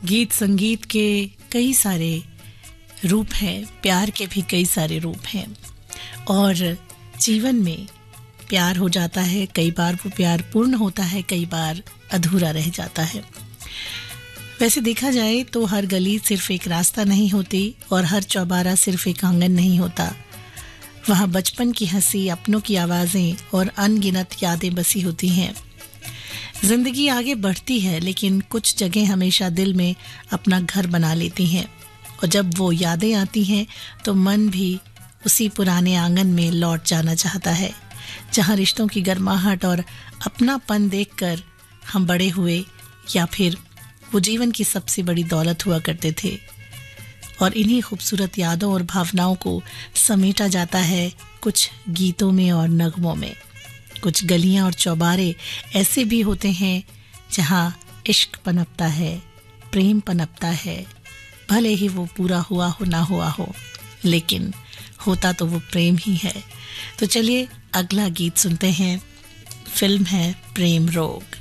गीत संगीत के कई सारे रूप हैं, प्यार के भी कई सारे रूप हैं और जीवन में प्यार हो जाता है। कई बार वो प्यार पूर्ण होता है, कई बार अधूरा रह जाता है। वैसे देखा जाए तो हर गली सिर्फ एक रास्ता नहीं होती और हर चौबारा सिर्फ एक आंगन नहीं होता। वहाँ बचपन की हंसी, अपनों की आवाज़ें और अनगिनत यादें बसी होती हैं। जिंदगी आगे बढ़ती है लेकिन कुछ जगह हमेशा दिल में अपना घर बना लेती हैं और जब वो यादें आती हैं तो मन भी उसी पुराने आंगन में लौट जाना चाहता है जहाँ रिश्तों की गर्माहट और अपनापन देखकर हम बड़े हुए या फिर वो जीवन की सबसे बड़ी दौलत हुआ करते थे। और इन्हीं खूबसूरत यादों और भावनाओं को समेटा जाता है कुछ गीतों में और नगमों में। कुछ गलियां और चौबारे ऐसे भी होते हैं जहां इश्क पनपता है, प्रेम पनपता है, भले ही वो पूरा हुआ हो ना हुआ हो, लेकिन होता तो वो प्रेम ही है। तो चलिए अगला गीत सुनते हैं। फिल्म है प्रेम रोग।